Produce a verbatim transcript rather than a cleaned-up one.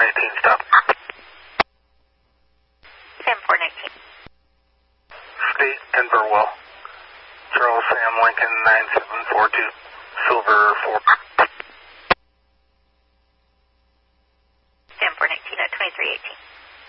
nineteen, stop. Sam four nineteen. State Denverwell. Charles Sam Lincoln nine seven four two. Silver four. Sam four nineteen at twenty-three eighteen.